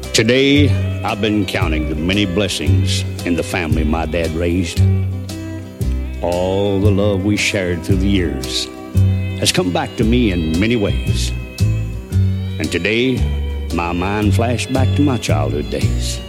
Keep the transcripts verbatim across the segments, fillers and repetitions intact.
Today, I've been counting the many blessings in the family my dad raised. All the love we shared through the years has come back to me in many ways. And today, my mind flashed back to my childhood days.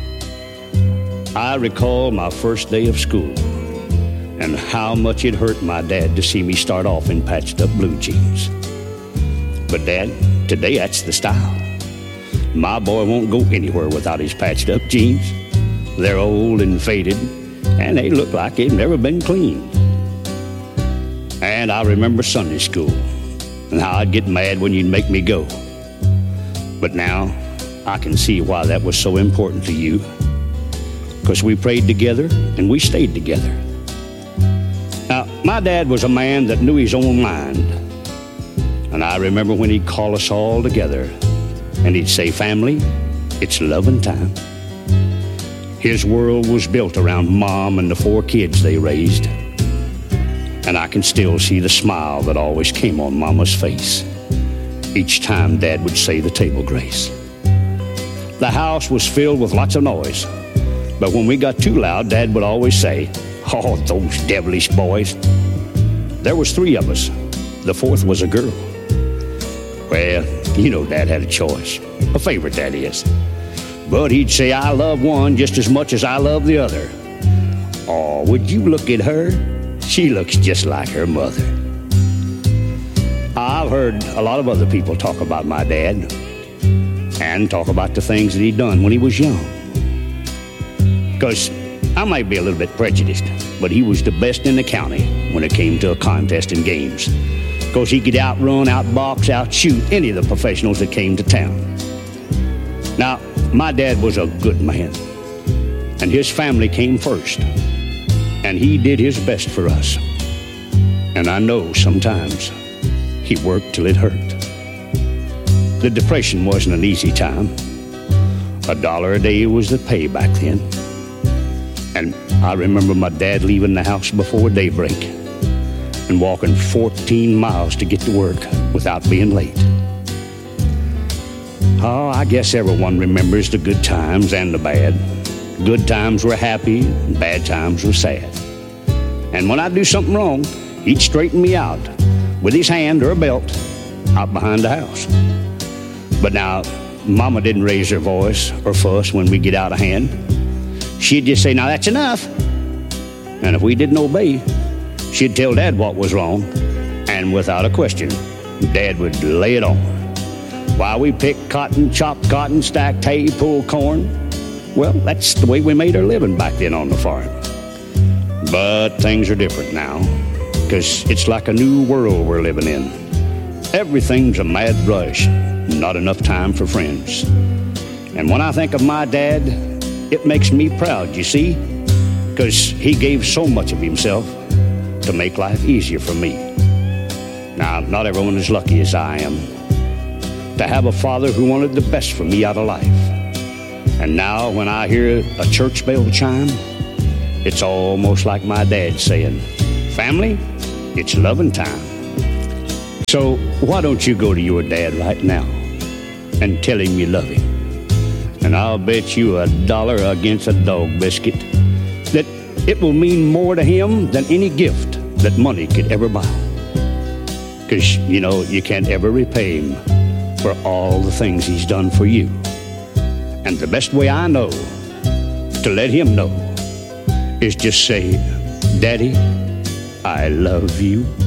I recall my first day of school and how much it hurt my dad to see me start off in patched up blue jeans. But Dad, today that's the style. My boy won't go anywhere without his patched up jeans. They're old and faded, and they look like they've never been cleaned. And I remember Sunday school and how I'd get mad when you'd make me go. But now I can see why that was so important to you, because we prayed together and we stayed together. Now, my dad was a man that knew his own mind. And I remember when he'd call us all together and he'd say, "Family, it's loving time." His world was built around Mom and the four kids they raised. And I can still see the smile that always came on Mama's face each time Dad would say the table grace. The house was filled with lots of noise, but when we got too loud, Dad would always say, "Oh, those devilish boys." There was three of us. The fourth was a girl. Well, you know Dad had a choice, a favorite that is. But he'd say, "I love one just as much as I love the other." Oh, would you look at her? She looks just like her mother. I've heard a lot of other people talk about my dad and talk about the things that he'd done when he was young. Because I might be a little bit prejudiced, but he was the best in the county when it came to a contest and games. Because he could outrun, outbox, outshoot any of the professionals that came to town. Now, my dad was a good man, and his family came first, and he did his best for us. And I know sometimes he worked till it hurt. The Depression wasn't an easy time. A dollar a day was the pay back then. And I remember my dad leaving the house before daybreak and walking fourteen miles to get to work without being late. Oh, I guess everyone remembers the good times and the bad. Good times were happy, and bad times were sad. And when I'd do something wrong, he'd straighten me out with his hand or a belt out behind the house. But now, Mama didn't raise her voice or fuss when we get out of hand. She'd just say, "Now that's enough." And if we didn't obey, she'd tell Dad what was wrong, and without a question, Dad would lay it on. While we picked cotton, chopped cotton, stacked hay, pulled corn. Well, that's the way we made our living back then on the farm. But things are different now, because it's like a new world we're living in. Everything's a mad rush, not enough time for friends. And when I think of my dad, it makes me proud, you see, because he gave so much of himself to make life easier for me. Now, not everyone is lucky as I am to have a father who wanted the best for me out of life. And now when I hear a church bell chime, it's almost like my dad saying, "Family, it's loving time." So why don't you go to your dad right now and tell him you love him? And I'll bet you a dollar against a dog biscuit that it will mean more to him than any gift that money could ever buy. Because, you know, you can't ever repay him for all the things he's done for you. And the best way I know to let him know is just say, "Daddy, I love you."